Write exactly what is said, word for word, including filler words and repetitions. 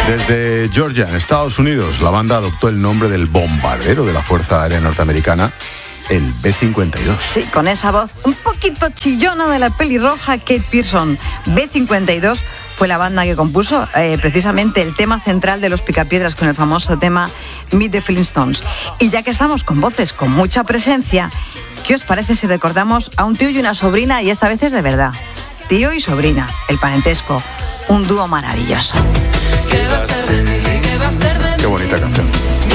Desde Georgia, en Estados Unidos, la banda adoptó el nombre del bombardero de la Fuerza Aérea Norteamericana, el B cincuenta y dos. Sí, con esa voz un poquito chillona de la pelirroja Kate Pierson. B cincuenta y dos fue la banda que compuso eh, precisamente el tema central de Los Picapiedras con el famoso tema Meet the Flintstones. Y ya que estamos con voces con mucha presencia, ¿qué os parece si recordamos a un tío y una sobrina? Y esta vez es de verdad. Tío y sobrina, el parentesco, un dúo maravilloso. Qué bonita canción.